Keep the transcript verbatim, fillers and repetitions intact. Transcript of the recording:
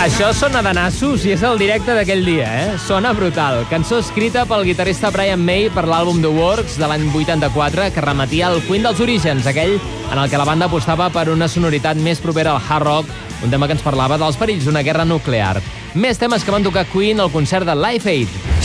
Això sona de nassos i és el directe d'aquell dia, eh? Sona brutal. Cançó escrita pel guitarrista Brian May per l'àlbum The Works de l'any vuitanta-quatre, que remetia al Queen dels orígens, aquell en el que la banda apostava per una sonoritat més propera al hard rock, un tema que ens parlava dels perills d'una guerra nuclear. Més temes que van tocar Queen al concert de Live Aid.